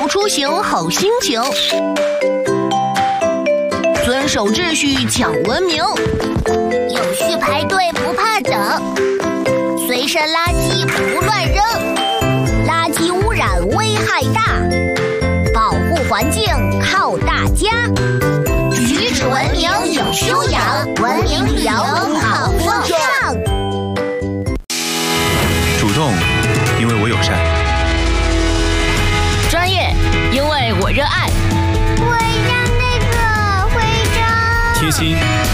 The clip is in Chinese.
劳出行好心情，遵守秩序讲文明， 有序排队不怕等，随身垃圾不乱扔，垃圾污染危害大，保护环境靠大家。举止文明有修养，文明旅游好。